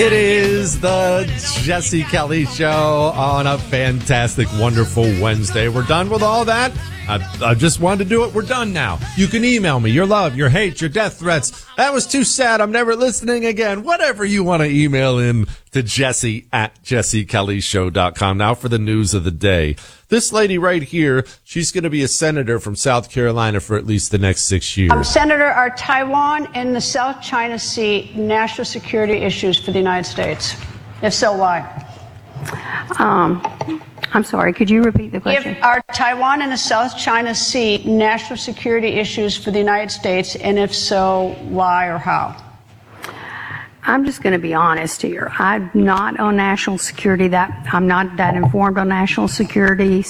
It is the Jesse Kelly Show on a fantastic, wonderful Wednesday. We're done with all that. I just wanted to do it. We're done now. You can email me your love, your hate, your death threats. That was too sad. I'm never listening again. Whatever you want to email in to Jesse at jessekellyshow.com. Now for the news of the day. This lady right here, she's going to be a senator from South Carolina for at least the next 6 years. Senator, are Taiwan and the South China Sea national security issues for the United States? If so, why? I'm sorry, could you repeat the question? Are Taiwan and the South China Sea national security issues for the United States, and if so, why or how? I'm just going to be honest here. I'm not on national security. I'm not that informed on national security,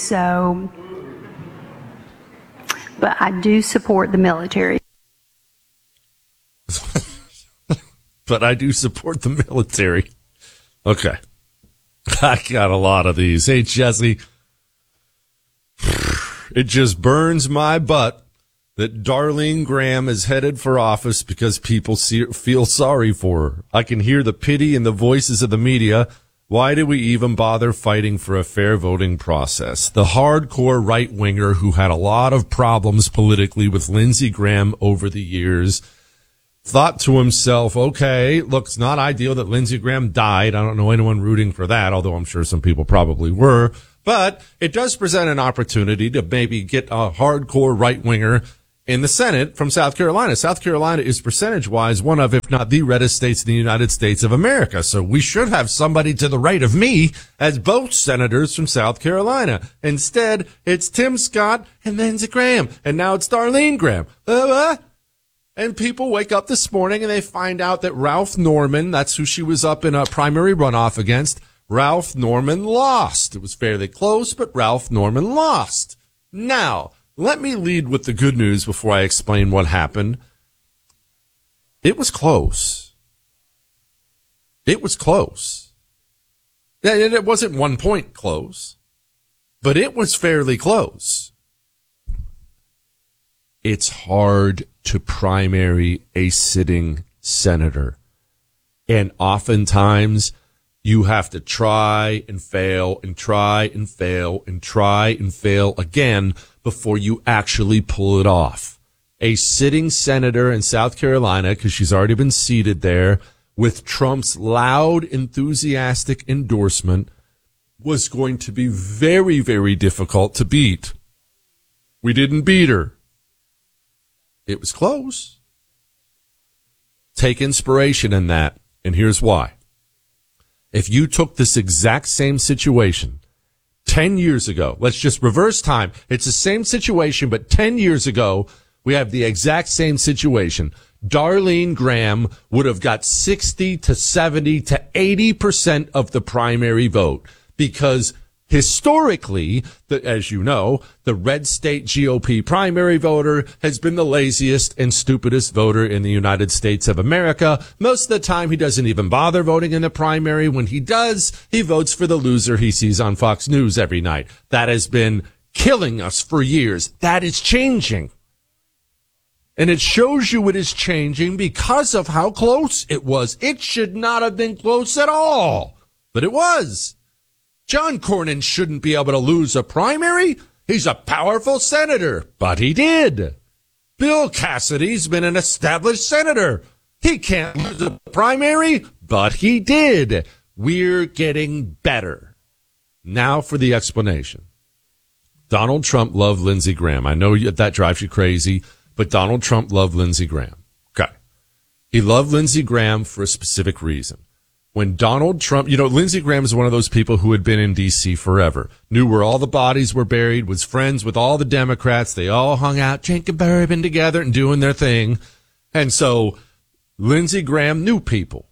but I do support the military. But I do support the military. Okay. I got a lot of these. Hey, Jesse, it just burns my butt that Darlene Graham is headed for office because people feel sorry for her. I can hear the pity in the voices of the media. Why do we even bother fighting for a fair voting process? The hardcore right-winger who had a lot of problems politically with Lindsey Graham over the years thought to himself, okay, look, it's not ideal that Lindsey Graham died. I don't know anyone rooting for that, although I'm sure some people probably were. But it does present an opportunity to maybe get a hardcore right-winger in the Senate from South Carolina. South Carolina is percentage-wise one of, if not the reddest states in the United States of America. So we should have somebody to the right of me as both senators from South Carolina. Instead, it's Tim Scott and Lindsey Graham. And now it's Darlene Graham. And people wake up this morning and they find out that Ralph Norman, that's who she was up in a primary runoff against, Ralph Norman lost. It was fairly close, but Ralph Norman lost. Now, let me lead with the good news before I explain what happened. It was close. It was close. It wasn't 1 point close, but it was fairly close. It's hard to primary a sitting senator. And oftentimes you have to try and fail and try and fail and try and fail again before you actually pull it off. A sitting senator in South Carolina, because she's already been seated there, with Trump's loud, enthusiastic endorsement, was going to be very, very difficult to beat. We didn't beat her. It was close. Take inspiration in that, and here's why. If you took this exact same situation 10 years ago, let's just reverse time. It's the same situation, but 10 years ago, we have the exact same situation. Darlene Graham would have got 60 to 70 to 80% of the primary vote because historically, as you know, the red state GOP primary voter has been the laziest and stupidest voter in the United States of America. Most of the time, he doesn't even bother voting in the primary. When he does, he votes for the loser he sees on Fox News every night. That has been killing us for years. That is changing. And it shows you it is changing because of how close it was. It should not have been close at all, but it was. John Cornyn shouldn't be able to lose a primary. He's a powerful senator, but he did. Bill Cassidy's been an established senator. He can't lose a primary, but he did. We're getting better. Now for the explanation. Donald Trump loved Lindsey Graham. I know that drives you crazy, but Donald Trump loved Lindsey Graham. Okay. He loved Lindsey Graham for a specific reason. When Donald Trump, Lindsey Graham is one of those people who had been in D.C. forever, knew where all the bodies were buried, was friends with all the Democrats. They all hung out, drinking bourbon together and doing their thing. And so Lindsey Graham knew people.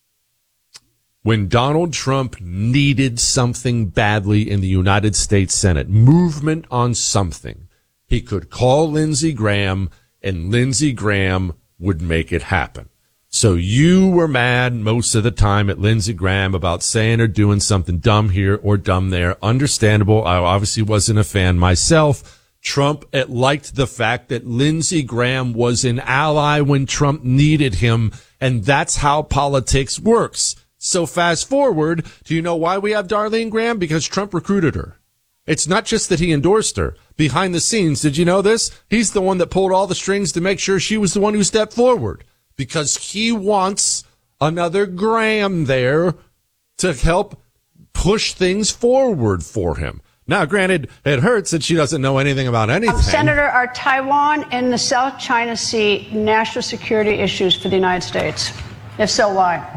When Donald Trump needed something badly in the United States Senate, movement on something, he could call Lindsey Graham and Lindsey Graham would make it happen. So you were mad most of the time at Lindsey Graham about saying or doing something dumb here or dumb there. Understandable. I obviously wasn't a fan myself. Trump liked the fact that Lindsey Graham was an ally when Trump needed him, and that's how politics works. So fast forward, do you know why we have Darlene Graham? Because Trump recruited her. It's not just that he endorsed her. Behind the scenes, did you know this? He's the one that pulled all the strings to make sure she was the one who stepped forward. Because he wants another Graham there to help push things forward for him. Now, granted, it hurts that she doesn't know anything about anything. Senator, are Taiwan and the South China Sea national security issues for the United States? If so, why?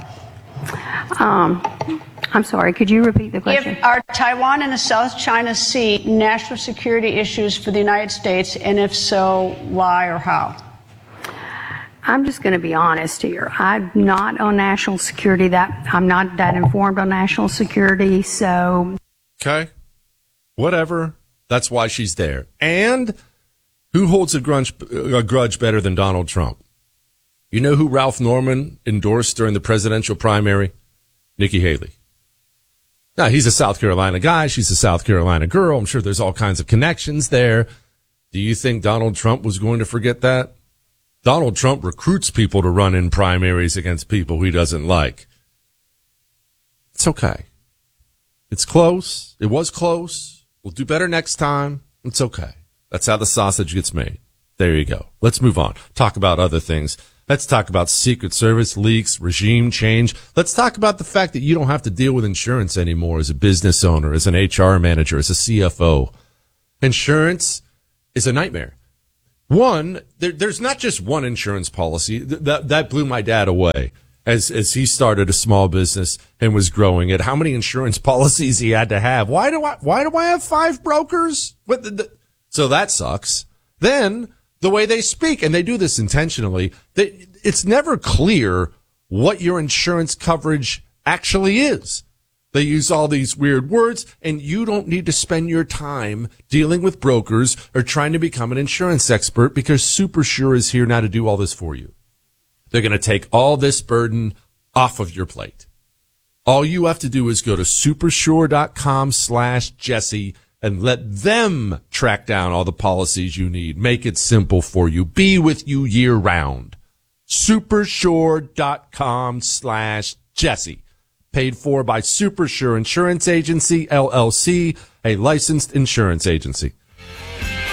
I'm sorry, could you repeat the question? Are Taiwan and the South China Sea national security issues for the United States, and if so, why or how? I'm just going to be honest here. I'm not on national security. I'm not that informed on national security, so. Okay. Whatever. That's why she's there. And who holds a grudge better than Donald Trump? You know who Ralph Norman endorsed during the presidential primary? Nikki Haley. Now, he's a South Carolina guy. She's a South Carolina girl. I'm sure there's all kinds of connections there. Do you think Donald Trump was going to forget that? Donald Trump recruits people to run in primaries against people he doesn't like. It's okay. It's close. It was close. We'll do better next time. It's okay. That's how the sausage gets made. There you go. Let's move on. Talk about other things. Let's talk about Secret Service leaks, regime change. Let's talk about the fact that you don't have to deal with insurance anymore as a business owner, as an HR manager, as a CFO. Insurance is a nightmare. One, there's not just one insurance policy. That blew my dad away as he started a small business and was growing it. How many insurance policies he had to have. Why do I have 5 brokers? So that sucks. Then the way they speak, and they do this intentionally, it's never clear what your insurance coverage actually is. They use all these weird words, and you don't need to spend your time dealing with brokers or trying to become an insurance expert because SuperSure is here now to do all this for you. They're going to take all this burden off of your plate. All you have to do is go to supersure.com/Jesse and let them track down all the policies you need. Make it simple for you. Be with you year round. Supersure.com/Jesse. Paid for by SuperSure Insurance Agency, LLC, a licensed insurance agency.